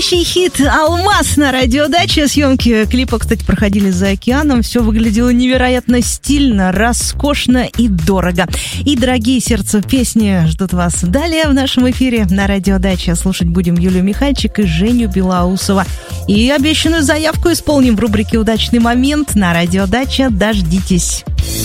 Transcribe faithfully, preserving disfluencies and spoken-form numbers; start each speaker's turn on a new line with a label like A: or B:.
A: Настоящий хит «Алмаз» на радиодаче. Съемки клипа, кстати, проходили за океаном. Все выглядело невероятно стильно, роскошно и дорого. И дорогие сердцу песни ждут вас далее в нашем эфире на радиодаче. Слушать будем Юлию Михальчик и Женю Белоусова. И обещанную заявку исполним в рубрике «Удачный момент» на радиодаче. Дождитесь.